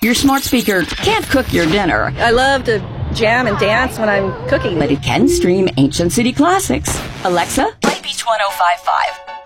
Your smart speaker can't cook your dinner, I love to jam and dance when I'm cooking. but it can stream ancient city classics. Alexa, play Beach 1055.